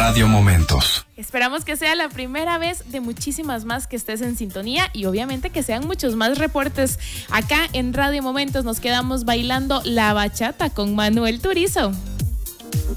Radio Momentos. Esperamos que sea la primera vez de muchísimas más que estés en sintonía y obviamente que sean muchos más reportes. Acá en Radio Momentos nos quedamos bailando la bachata con Manuel Turizo.